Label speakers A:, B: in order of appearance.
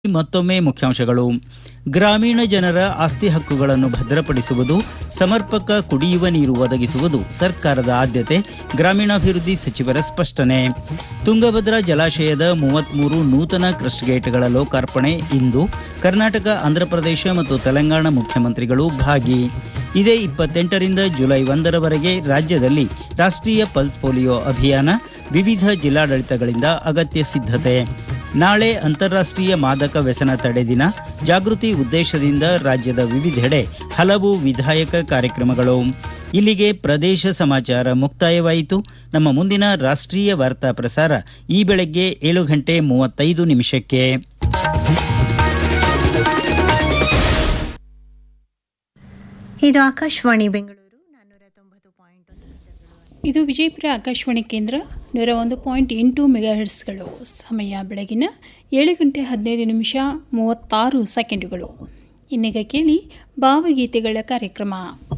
A: ಮತ್ತೊಮ್ಮೆ ಮುಖ್ಯಾಂಶಗಳು. ಗ್ರಾಮೀಣ ಜನರ ಆಸ್ತಿ ಹಕ್ಕುಗಳನ್ನು ಭದ್ರಪಡಿಸುವುದು, ಸಮರ್ಪಕ ಕುಡಿಯುವ ನೀರು ಒದಗಿಸುವುದು ಸರ್ಕಾರದ ಆದ್ಯತೆ. ಗ್ರಾಮೀಣಾಭಿವೃದ್ಧಿ ಸಚಿವರ ಸ್ಪಷ್ಟನೆ. ತುಂಗಭದ್ರಾ ಜಲಾಶಯದ 33 ನೂತನ ಕ್ರಸ್ಟ್ ಗೇಟ್ಗಳ ಲೋಕಾರ್ಪಣೆ ಇಂದು. ಕರ್ನಾಟಕ, ಆಂಧ್ರಪ್ರದೇಶ ಮತ್ತು ತೆಲಂಗಾಣ ಮುಖ್ಯಮಂತ್ರಿಗಳು ಭಾಗಿ. ಇದೇ 28ರಿಂದ ಜುಲೈ 1ರವರೆಗೆ ರಾಜ್ಯದಲ್ಲಿ ರಾಷ್ಟ್ರೀಯ ಪಲ್ಸ್ ಪೋಲಿಯೋ ಅಭಿಯಾನ. ವಿವಿಧ ಜಿಲ್ಲಾಡಳಿತಗಳಿಂದ ಅಗತ್ಯ ಸಿದ್ಧತೆ. ನಾಳೆ ಅಂತಾರಾಷ್ಟ್ರೀಯ ಮಾದಕ ವ್ಯಸನ ತಡೆ ದಿನ. ಜಾಗೃತಿ ಉದ್ದೇಶದಿಂದ ರಾಜ್ಯದ ವಿವಿಧೆಡೆ ಹಲವು ವಿಧಾಯಕ ಕಾರ್ಯಕ್ರಮಗಳು. ಇಲ್ಲಿಗೆ ಪ್ರದೇಶ ಸಮಾಚಾರ ಮುಕ್ತಾಯವಾಯಿತು. ನಮ್ಮ ಮುಂದಿನ ರಾಷ್ಟ್ರೀಯ ವಾರ್ತಾ ಪ್ರಸಾರ ಈ ಬೆಳಗ್ಗೆ 7:35.
B: ಇದು ಆಕಾಶವಾಣಿ ಬೆಂಗಳೂರು 490.1.
C: ಇದು ವಿಜಯಪುರ ಆಕಾಶವಾಣಿ ಕೇಂದ್ರ 101.8 ಮೆಗಾಹೆರ್ಟ್ಸ್ಗಳು. ಸಮಯ ಬೆಳಗಿನ 7:15:36. ಇನ್ನೀಗ ಕೇಳಿ ಭಾವಗೀತೆಗಳ ಕಾರ್ಯಕ್ರಮ.